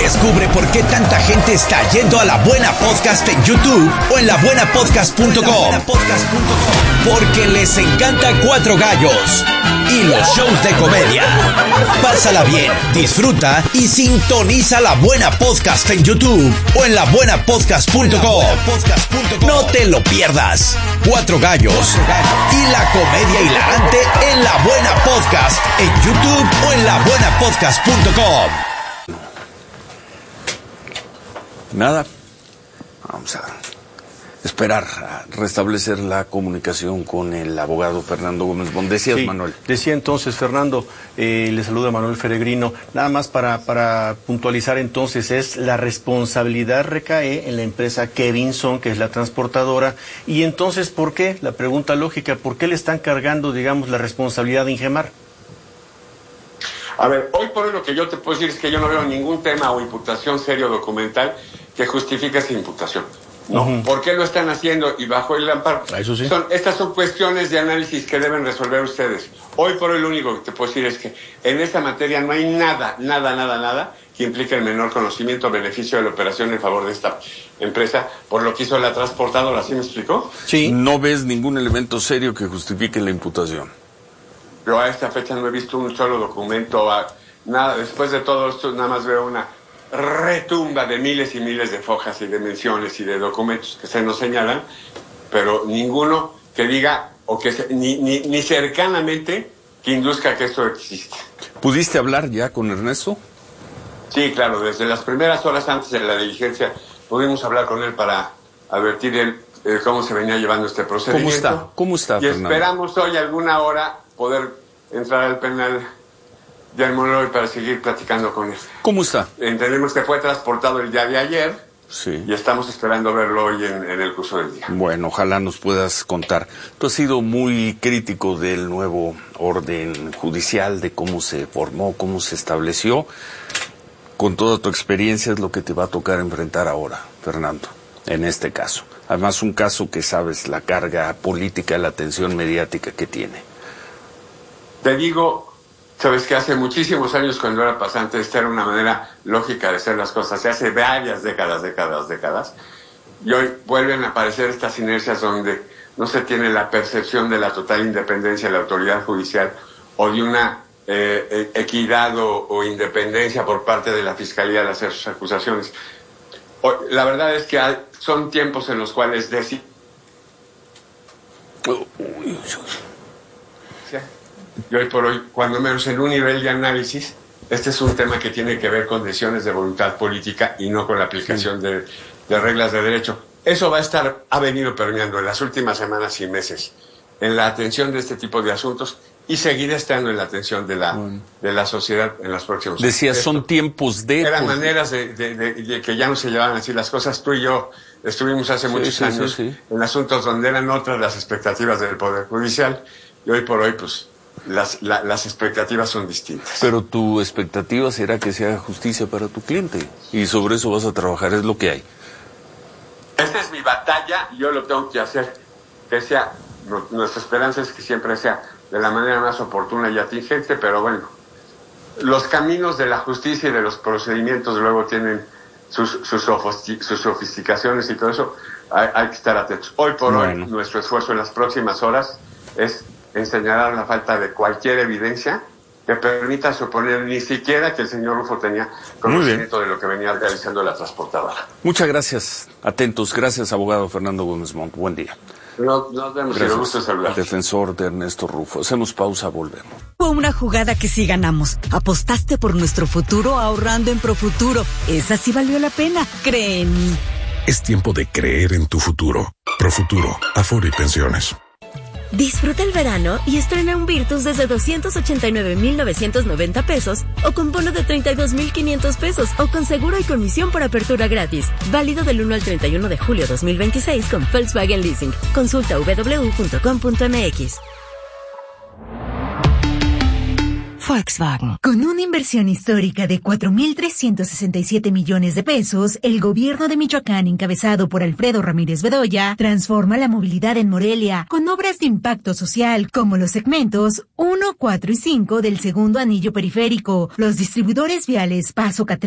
Descubre por qué tanta gente está yendo a La Buena Podcast en YouTube o en labuenapodcast.com. Porque les encanta Cuatro Gallos y los shows de comedia. Pásala bien, disfruta y sintoniza La Buena Podcast en YouTube o en labuenapodcast.com. No te lo pierdas. Cuatro Gallos y la comedia hilarante en La Buena Podcast en YouTube o en labuenapodcast.com. Nada, vamos a esperar a restablecer la comunicación con el abogado Fernando Gómez Mont. Decías, sí, Manuel. Decía entonces, Fernando, le saluda Manuel Feregrino. Nada más para puntualizar entonces, es la responsabilidad recae en la empresa Kevinson, que es la transportadora. Y entonces, ¿por qué? La pregunta lógica, ¿por qué le están cargando, digamos, la responsabilidad de Ingemar? A ver, hoy por hoy lo que yo te puedo decir es que yo no veo ningún tema o imputación serio documental que justifique esa imputación, ¿no? ¿Por qué lo están haciendo y bajo el amparo? Eso sí. Estas son cuestiones de análisis que deben resolver ustedes. Hoy por hoy lo único que te puedo decir es que en esta materia no hay nada que implique el menor conocimiento o beneficio de la operación en favor de esta empresa por lo que hizo la transportadora. ¿Sí me explicó? Sí. ¿No ves ningún elemento serio que justifique la imputación? Yo a esta fecha no he visto un solo documento, nada. Después de todo esto nada más veo una retumba de miles y miles de fojas y de menciones y de documentos que se nos señalan, pero ninguno que diga o que ni cercanamente que induzca que esto existe. ¿Pudiste hablar ya con Ernesto? Sí, claro, desde las primeras horas antes de la diligencia pudimos hablar con él para advertir cómo se venía llevando este procedimiento. ¿Cómo está, y Fernando? Esperamos hoy alguna hora poder entrar al penal de Almoloy para seguir platicando con él. ¿Cómo está? Entendemos que fue transportado el día de ayer. Sí. Y estamos esperando verlo hoy en el curso del día. Bueno, ojalá nos puedas contar. Tú has sido muy crítico del nuevo orden judicial, de cómo se formó, cómo se estableció. Con toda tu experiencia es lo que te va a tocar enfrentar ahora, Fernando, en este caso. Además, un caso que sabes la carga política, la tensión mediática que tiene. Te digo, sabes que hace muchísimos años cuando era pasante esta era una manera lógica de hacer las cosas. Se hace varias décadas. Y hoy vuelven a aparecer estas inercias donde no se tiene la percepción de la total independencia de la autoridad judicial o de una equidad o independencia por parte de la Fiscalía al hacer sus acusaciones. La verdad es que son tiempos en los cuales y hoy por hoy, cuando menos en un nivel de análisis, este es un tema que tiene que ver con decisiones de voluntad política y no con la aplicación de reglas de derecho. Eso ha venido permeando en las últimas semanas y meses en la atención de este tipo de asuntos y seguirá estando en la atención de la sociedad en los próximos años. Decías, son tiempos de... Eran maneras de que ya no se llevaban así las cosas. Tú y yo estuvimos hace muchos años en asuntos donde eran otras las expectativas del Poder Judicial y hoy por hoy, pues, las expectativas son distintas. Pero tu expectativa será que se haga justicia para tu cliente y sobre eso vas a trabajar, es lo que hay. Esta es mi batalla y yo lo tengo que hacer. Que sea, nuestra esperanza es que siempre sea de la manera más oportuna y atingente, pero bueno, los caminos de la justicia y de los procedimientos luego tienen sus sofisticaciones y todo eso. Hay que estar atentos. Hoy por hoy, nuestro esfuerzo en las próximas horas es señalar la falta de cualquier evidencia que permita suponer ni siquiera que el señor Rufo tenía conocimiento de lo que venía realizando la transportadora. Muchas gracias. Atentos. Gracias, abogado Fernando Gómez Mont. Buen día. Nos vemos. Gracias. Gusto saludar. Defensor de Ernesto Rufo. Hacemos pausa, volvemos. Fue una jugada que sí ganamos. Apostaste por nuestro futuro ahorrando en Profuturo. Esa sí valió la pena. Cree en mí. Es tiempo de creer en tu futuro. Profuturo, Afore y Pensiones. Disfruta el verano y estrena un Virtus desde 289,990 pesos o con bono de 32,500 pesos o con seguro y comisión por apertura gratis. Válido del 1 al 31 de julio 2026 con Volkswagen Leasing. Consulta www.com.mx. Volkswagen. Con una inversión histórica de 4,367 millones de pesos, el gobierno de Michoacán, encabezado por Alfredo Ramírez Bedoya, transforma la movilidad en Morelia con obras de impacto social como los segmentos 1, 4 y 5 del segundo anillo periférico, los distribuidores viales Paso Catrina